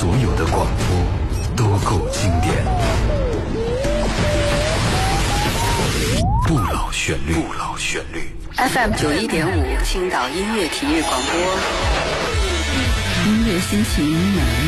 所有的广播都够经典。不老旋律，不老旋律。 FM 91.5，青岛音乐体育广播，音乐心情